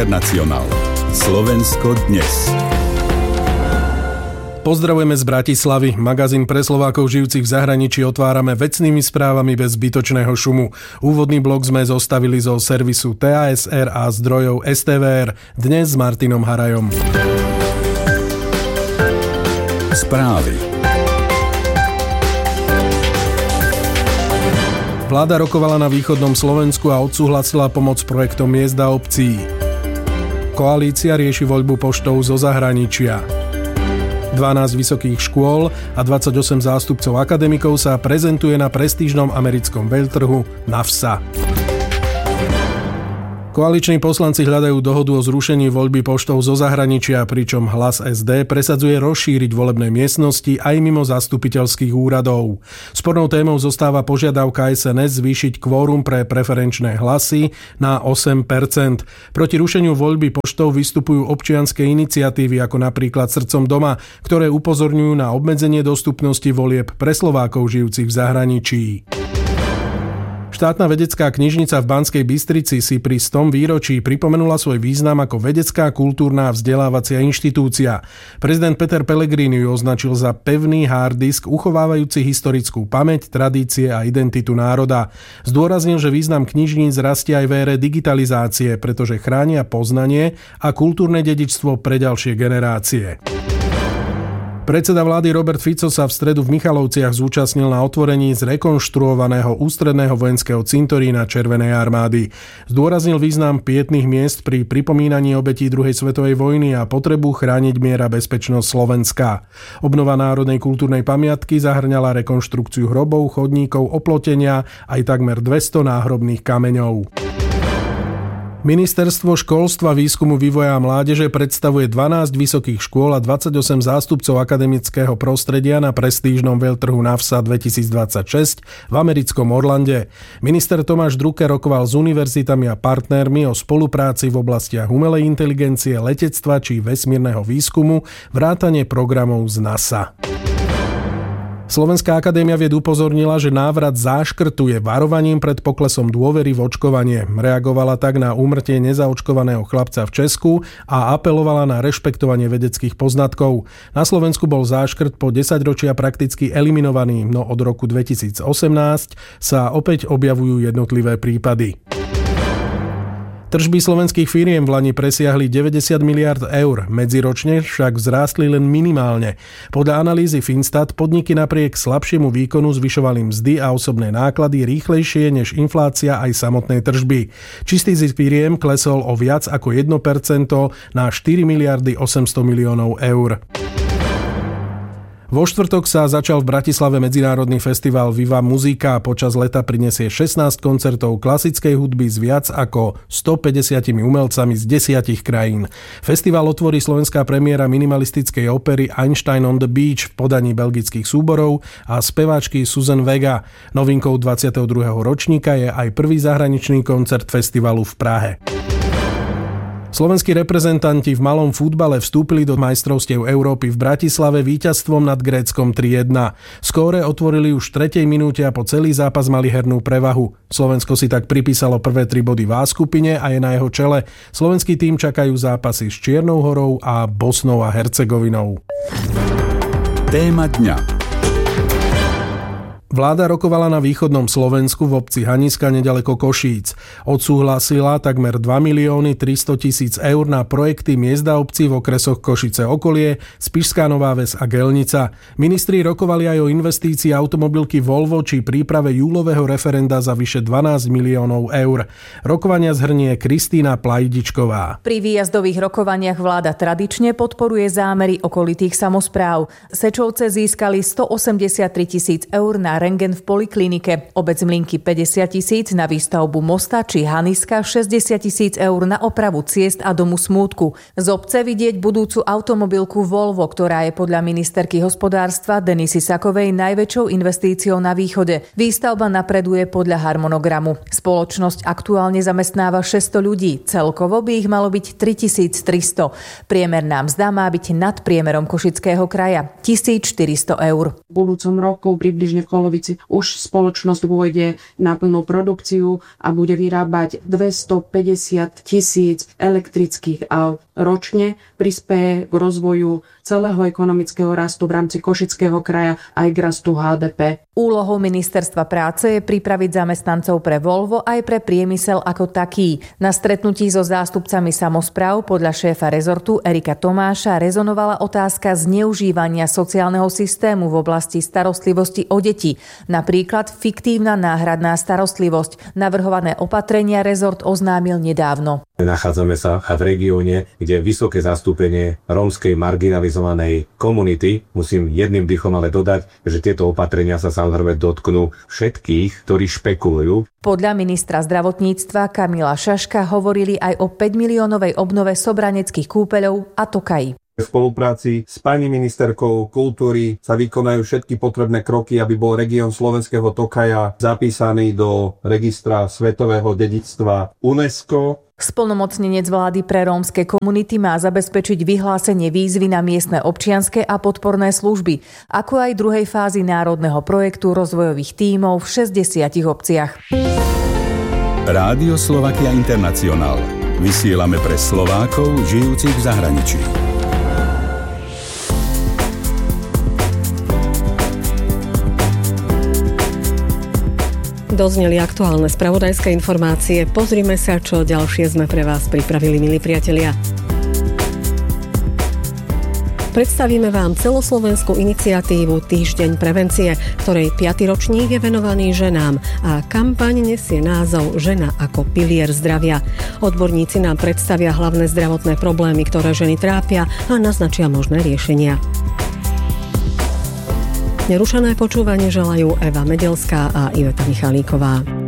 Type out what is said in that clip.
Nacionál. Slovensko dnes. Pozdravujeme z Bratislavy. Magazín pre Slovákov žijúcich v zahraničí otvárame vecnými správami bez zbytočného šumu. Úvodný blok sme zostavili zo servisu TASR a zdrojov STVR. Dnes s Martinom Harajom. Správy. Vláda rokovala na východnom Slovensku a odsúhlasila pomoc projektom miest a obcí. Koalícia rieši voľbu poštou zo zahraničia. 12 vysokých škôl a 28 zástupcov akademikov sa prezentuje na prestížnom americkom veľtrhu NAFSA. Koaliční poslanci hľadajú dohodu o zrušení voľby poštou zo zahraničia, pričom Hlas SD presadzuje rozšíriť volebné miestnosti aj mimo zastupiteľských úradov. Spornou témou zostáva požiadavka SNS zvýšiť kvórum pre preferenčné hlasy na 8%. Proti rušeniu voľby poštou vystupujú občianske iniciatívy ako napríklad Srdcom doma, ktoré upozorňujú na obmedzenie dostupnosti volieb pre Slovákov žijúcich v zahraničí. Štátna vedecká knižnica v Banskej Bystrici si pri 100. výročí pripomenula svoj význam ako vedecká, kultúrna a vzdelávacia inštitúcia. Prezident Peter Pellegrini ju označil za pevný hard disk uchovávajúci historickú pamäť, tradície a identitu národa. Zdôraznil, že význam knižníc rastie aj v ére digitalizácie, pretože chránia poznanie a kultúrne dedičstvo pre ďalšie generácie. Predseda vlády Robert Fico sa v stredu v Michalovciach zúčastnil na otvorení zrekonštruovaného ústredného vojenského cintorína Červenej armády. Zdôraznil význam pietných miest pri pripomínaní obetí druhej svetovej vojny a potrebu chrániť mier a bezpečnosť Slovenska. Obnova národnej kultúrnej pamiatky zahrňala rekonštrukciu hrobov, chodníkov, oplotenia aj takmer 200 náhrobných kameňov. Ministerstvo školstva, výskumu, vývoja a mládeže predstavuje 12 vysokých škôl a 28 zástupcov akademického prostredia na prestížnom veľtrhu NAFSA 2026 v americkom Orlande. Minister Tomáš Drucker rokoval s univerzitami a partnermi o spolupráci v oblastiach umelej inteligencie, letectva či vesmírneho výskumu, vrátane programov z NASA. Slovenská akadémia vied upozornila, že návrat záškrtu je varovaním pred poklesom dôvery v očkovanie. Reagovala tak na úmrtie nezaočkovaného chlapca v Česku a apelovala na rešpektovanie vedeckých poznatkov. Na Slovensku bol záškrt po 10 ročia prakticky eliminovaný, no od roku 2018 sa opäť objavujú jednotlivé prípady. Tržby slovenských firiem vlani presiahli 90 miliard eur, medziročne však vzrástli len minimálne. Podľa analýzy Finstat podniky napriek slabšiemu výkonu zvyšovali mzdy a osobné náklady rýchlejšie než inflácia aj samotné tržby. Čistý zisk firiem klesol o viac ako 1% na 4 miliardy 800 miliónov eur. Vo štvrtok sa začal v Bratislave medzinárodný festival Viva Muzika. Počas leta prinesie 16 koncertov klasickej hudby s viac ako 150 umelcami z 10 krajín. Festival otvorí slovenská premiéra minimalistickej opery Einstein on the Beach v podaní belgických súborov a speváčky Susan Vega. Novinkou 22. ročníka je aj prvý zahraničný koncert festivalu v Prahe. Slovenskí reprezentanti v malom futbale vstúpili do majstrovstiev Európy v Bratislave víťazstvom nad Gréckom 3-1. Skóre otvorili už v 3. minúte a po celý zápas mali hernú prevahu. Slovensko si tak pripísalo prvé 3 body v A skupine a je na jeho čele. Slovenský tím čakajú zápasy s Čiernou Horou a Bosnou a Hercegovinou. Téma dňa. Vláda rokovala na východnom Slovensku v obci Haniska nedaleko Košíc. Odsúhlasila takmer 2 300 000 eur na projekty miest a obcí v okresoch Košice okolie, Spišská Nová Ves a Gelnica. Ministri rokovali aj o investícii automobilky Volvo či príprave júlového referenda za vyše 12 miliónov eur. Rokovania zhrnie Kristína Plajdičková. Pri výjazdových rokovaniach vláda tradične podporuje zámery okolitých samospráv. Sečovce získali 183 000 eur na rentgen v poliklinike, obec Mlynky 50 000 na výstavbu mosta či Haniska 60 000 eur na opravu ciest a domu smútku. Z obce vidieť budúcu automobilku Volvo, ktorá je podľa ministerky hospodárstva Denisy Sakovej najväčšou investíciou na východe. Výstavba napreduje podľa harmonogramu. Spoločnosť aktuálne zamestnáva 600 ľudí, celkovo by ich malo byť 3300. Priemerná mzda má byť nad priemerom Košického kraja 1400 eur. V budúcom roku približne v polovici už spoločnosť pôjde na plnú produkciu a bude vyrábať 250,000 elektrických aut ročne, prispeje k rozvoju celého ekonomického rastu v rámci Košického kraja aj k rastu HDP. Úlohou Ministerstva práce je pripraviť zamestnancov pre Volvo aj pre priemysel ako taký. Na stretnutí so zástupcami samospráv podľa šéfa rezortu Erika Tomáša rezonovala otázka zneužívania sociálneho systému v oblasti starostlivosti o deti. Napríklad fiktívna náhradná starostlivosť. Navrhované opatrenia rezort oznámil nedávno. Nachádzame sa v regióne, kde je vysoké zastúpenie rómskej marginalizovanej komunity. Musím jedným dýchom ale dodať, že tieto opatrenia sa samozrejme dotknú všetkých, ktorí špekulujú. Podľa ministra zdravotníctva Kamila Šaška hovorili aj o 5 miliónovej obnove sobraneckých kúpeľov a tokají. V spolupráci s pani ministerkou kultúry sa vykonajú všetky potrebné kroky, aby bol región Slovenského Tokaja zapísaný do registra svetového dedičstva UNESCO. Splnomocnenec vlády pre rómske komunity má zabezpečiť vyhlásenie výzvy na miestne občianske a podporné služby, ako aj druhej fázy národného projektu rozvojových tímov v 60 obciach. Rádio Slovakia International. Vysielame pre Slovákov žijúcich v zahraničí. Dozneli aktuálne spravodajské informácie. Pozrime sa, čo ďalšie sme pre vás pripravili, milí priatelia. Predstavíme vám celoslovenskú iniciatívu Týždeň prevencie, ktorej 5. ročník je venovaný ženám a kampaň nesie názov Žena ako pilier zdravia. Odborníci nám predstavia hlavné zdravotné problémy, ktoré ženy trápia a naznačia možné riešenia. Nerušené počúvanie želajú Eva Medelská a Iveta Michalíková.